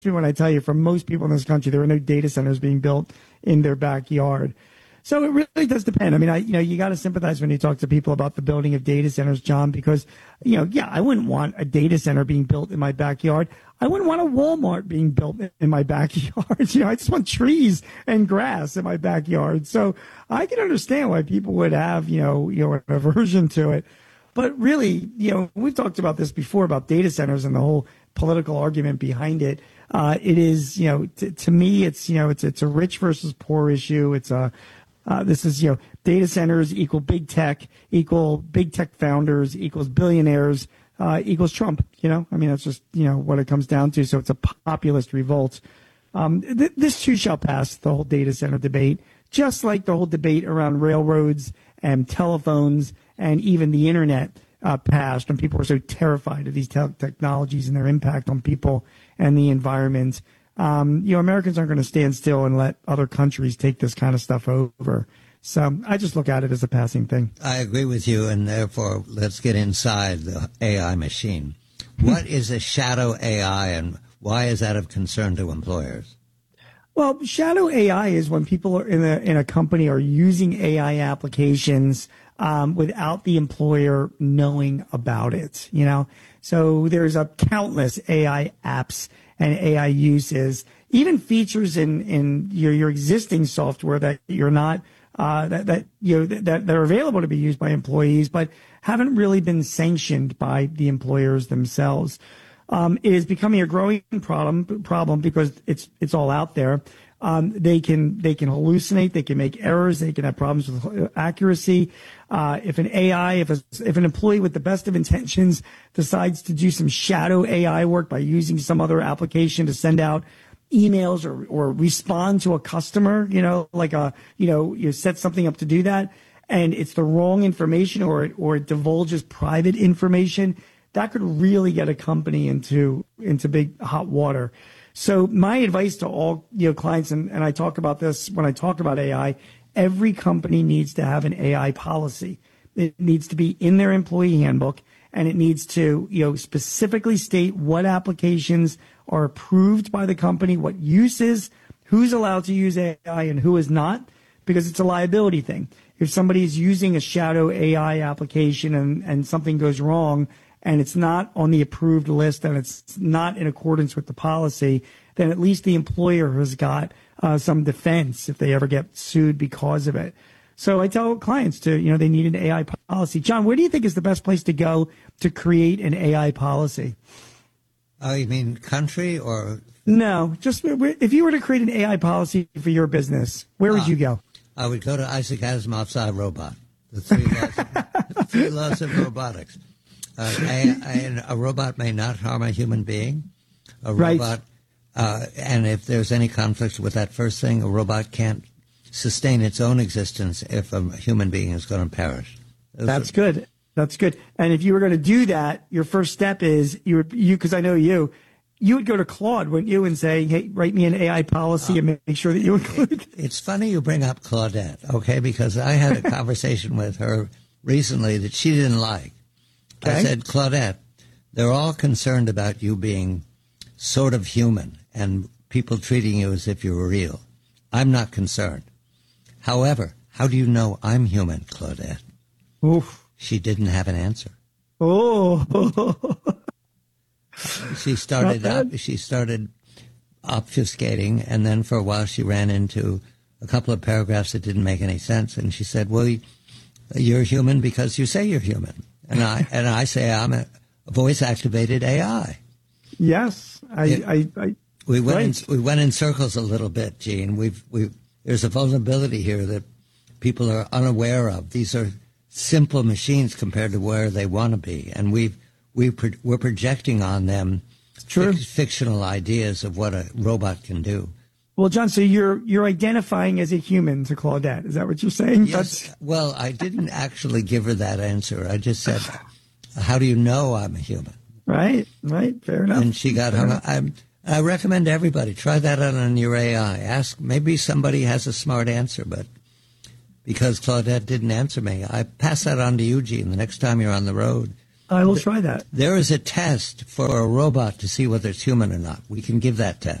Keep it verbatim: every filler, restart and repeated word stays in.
me when I tell you, for most people in this country, there are no data centers being built in their backyard. So it really does depend. I mean, I, you know, you got to sympathize when you talk to people about the building of data centers, John, because, you know, yeah, I wouldn't want a data center being built in my backyard. I wouldn't want a Walmart being built in my backyard. You know, I just want trees and grass in my backyard. So I can understand why people would have, you know, you know, an aversion to it. But really, you know, we've talked about this before about data centers and the whole political argument behind it. Uh, it is, you know, t- to me, it's, you know, it's it's a rich versus poor issue. It's a Uh, this is, you know, data centers equal big tech, equal big tech founders, equals billionaires, uh, equals Trump. You know, I mean, that's just, you know, what it comes down to. So it's a populist revolt. Um, th- this too shall pass, the whole data center debate, just like the whole debate around railroads and telephones and even the internet uh, passed. And people were so terrified of these te- technologies and their impact on people and the environment. Um, you know, Americans aren't going to stand still and let other countries take this kind of stuff over. So I just look at it as a passing thing. I agree with you, and therefore let's get inside the A I machine. What is a shadow A I, and why is that of concern to employers? Well, shadow A I is when people are in a in a company are using A I applications um, without the employer knowing about it. You know, so there's a countless A I apps and A I uses, even features in, in your, your existing software that you're not, uh, that, that, you know, that, that are available to be used by employees, but haven't really been sanctioned by the employers themselves. Um, it is becoming a growing problem, problem because it's, it's all out there. Um, they can, they can hallucinate, they can make errors, they can have problems with accuracy. Uh, if an A I, if a, if an employee with the best of intentions decides to do some shadow A I work by using some other application to send out emails or, or respond to a customer, you know, like a, you know, you set something up to do that and it's the wrong information or it, or it divulges private information, that could really get a company into, into big hot water. So my advice to all, you know, clients, and, and I talk about this when I talk about A I, every company needs to have an A I policy. It needs to be in their employee handbook, and it needs to, you know, specifically state what applications are approved by the company, what uses, who's allowed to use A I and who is not, because it's a liability thing. If somebody is using a shadow A I application and, and something goes wrong, and it's not on the approved list and it's not in accordance with the policy, then at least the employer has got uh, some defense if they ever get sued because of it. So I tell clients to, you know, they need an A I policy. John, where do you think is the best place to go to create an A I policy? Oh, you mean country or? No, just if you were to create an A I policy for your business, where would uh, you go? I would go to Isaac Asimov's iRobot, the three laws, the three laws of robotics. Uh, a, a, a robot may not harm a human being. A robot, right. uh, and if there's any conflict with that first thing, a robot can't sustain its own existence if a human being is going to perish. Those That's are, good. That's good. And if you were going to do that, your first step is you, would, you, because I know you, you would go to Claude, wouldn't you, and say, "Hey, write me an A I policy uh, and make sure that you include." It, it's funny you bring up Claudette, okay? Because I had a conversation with her recently that she didn't like. Okay. I said, Claudette, they're all concerned about you being sort of human and people treating you as if you were real. I'm not concerned. However, how do you know I'm human, Claudette? Oof. She didn't have an answer. Oh. she started up, she started obfuscating, and then for a while she ran into a couple of paragraphs that didn't make any sense, and she said, well, you're human because you say you're human. And I and I say I'm a voice-activated A I. Yes, I. It, I, I we went right. in, we went in circles a little bit, Gene. We've we there's a vulnerability here that people are unaware of. These are simple machines compared to where they want to be, and we've we pro, we're projecting on them True. Fic, fictional ideas of what a robot can do. Well, John, so you're you're identifying as a human to Claudette. Is that what you're saying? Yes. That's... Well, I didn't actually give her that answer. I just said, how do you know I'm a human? Right, right. Fair enough. And she got hung up. I, I recommend everybody try that out on your A I. Ask, maybe somebody has a smart answer, but because Claudette didn't answer me, I pass that on to Eugene the next time you're on the road. I will try that. There is a test for a robot to see whether it's human or not. We can give that test.